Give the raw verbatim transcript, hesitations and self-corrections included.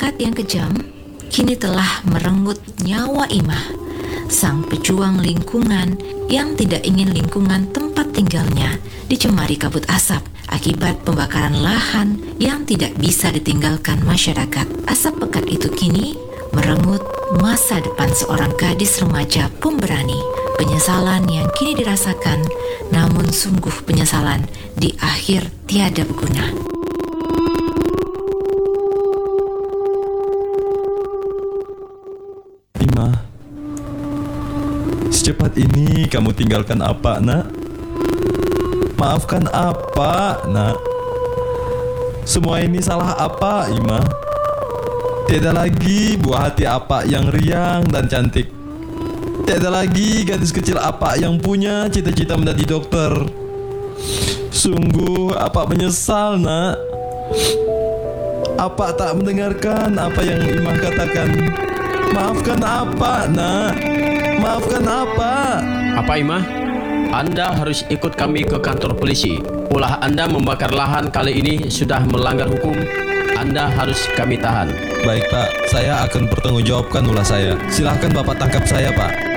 bakat yang kejam kini telah merenggut nyawa Imah, sang pejuang lingkungan yang tidak ingin lingkungan tempat tinggalnya dicemari kabut asap akibat pembakaran lahan yang tidak bisa ditinggalkan masyarakat. Asap pekat itu kini merenggut masa depan seorang gadis remaja pemberani. Penyesalan yang kini dirasakan, namun sungguh penyesalan di akhir tiada berguna. Imah, secepat ini kamu tinggalkan apa, nak? Maafkan apa, nak? Semua ini salah apa, Imah? Tiada lagi buah hati apa yang riang dan cantik. Tiada lagi gadis kecil apa yang punya cita-cita menjadi dokter. Sungguh apa menyesal, nak? Apa tak mendengarkan apa yang Imah katakan? Maafkan apa, nak? Maafkan apa? Apa, Imah? Anda harus ikut kami ke kantor polisi. Ulah Anda membakar lahan kali ini sudah melanggar hukum. Anda harus kami tahan. Baik, Pak. Saya akan bertanggungjawabkan ulah saya. Silahkan Bapak tangkap saya, Pak.